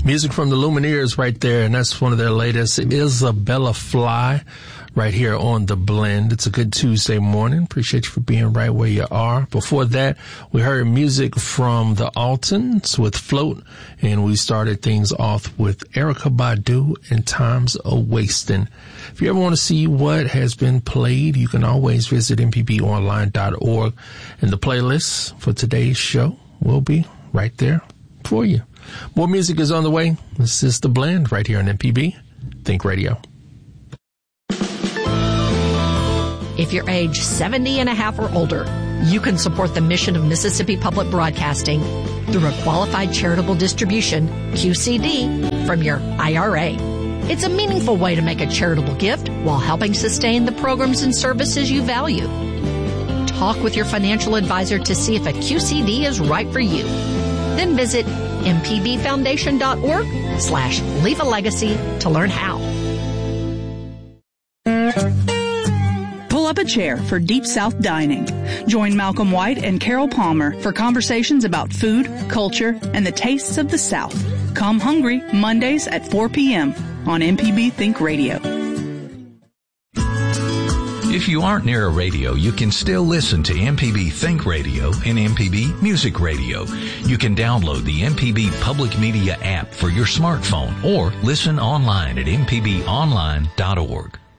Music from the Lumineers right there, and that's one of their latest, Isabella Fly, right here on The Blend. It's a good Tuesday morning. Appreciate you for being right where you are. Before that, we heard music from the Altons with Float, and we started things off with Erykah Badu and Time's A-Wastin'. If you ever want to see what has been played, you can always visit mpbonline.org, and the playlist for today's show will be right there for you. More music is on the way. This is The Blend right here on MPB Think Radio. If you're age 70 and a half or older, you can support the mission of Mississippi Public Broadcasting through a qualified charitable distribution, QCD, from your IRA. It's a meaningful way to make a charitable gift while helping sustain the programs and services you value. Talk with your financial advisor to see if a QCD is right for you. Then visit mpbfoundation.org/leave-a-legacy to learn how. Pull up a chair for Deep South Dining. Join Malcolm White and Carol Palmer for conversations about food, culture, and the tastes of the South. Come hungry Mondays at 4 p.m. on MPB Think Radio. If you aren't near a radio, you can still listen to MPB Think Radio and MPB Music Radio. You can download the MPB Public Media app for your smartphone or listen online at mpbonline.org.